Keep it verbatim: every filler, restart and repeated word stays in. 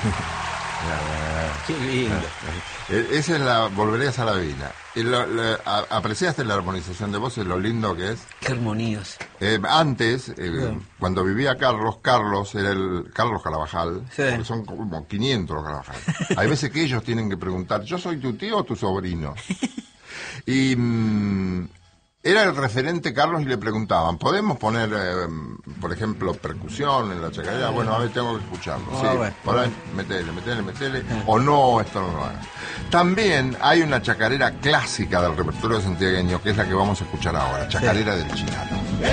Qué lindo. Esa es la Volverías a la Vida. Y lo, lo, a, ¿apreciaste la armonización de voces, lo lindo que es? Qué armonías. Eh, antes, eh, Bien. cuando vivía Carlos, Carlos era el Carlos Carabajal, Sí. porque son como quinientos los Carabajal. Hay veces que ellos tienen que preguntar, ¿yo soy tu tío o tu sobrino? Y mmm, era el referente Carlos y le preguntaban, ¿podemos poner, eh, por ejemplo, percusión en la chacarera? Bueno, a ver, tengo que escucharlo. Ah, Sí, bueno. por ahí, metele, metele, metele. O no, esto no lo haga. También hay una chacarera clásica del repertorio santiagueño, que es la que vamos a escuchar ahora, Chacarera del Chinalo.